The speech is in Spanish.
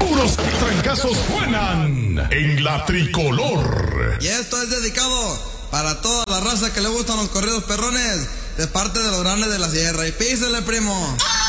puros trancazos suenan en la tricolor. Y esto es dedicado para toda la raza que le gustan los corridos perrones, de parte de los grandes de la sierra. Y písele, primo.